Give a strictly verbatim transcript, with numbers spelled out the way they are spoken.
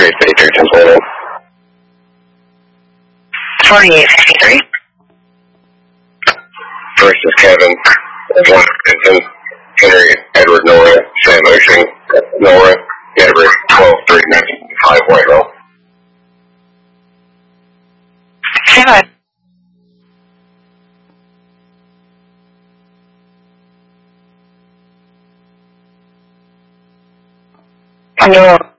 twenty-eight fifty-three, ten twenty-one. twenty-eight fifty-three. First is Kevin, one Vincent, Henry, Edward, Nora, Sam Ocean, Nora, Edward, twelve three ninety-five, White Roll. Kevin. No.